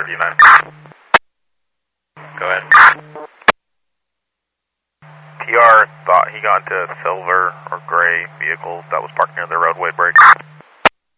39. Go ahead. TR thought he got into a silver or gray vehicle that was parked near the roadway bridge.